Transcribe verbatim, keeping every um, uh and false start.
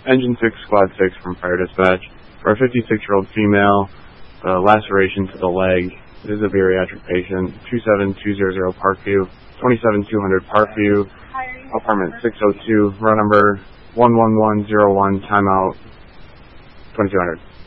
Engine six, Squad six from Fire Dispatch. For a fifty-six-year-old female, uh, laceration to the leg. This is a bariatric patient. two seven two zero zero Parkview, twenty-seven two hundred Parkview, apartment six oh two, run number one one one zero one, timeout twenty-two hundred.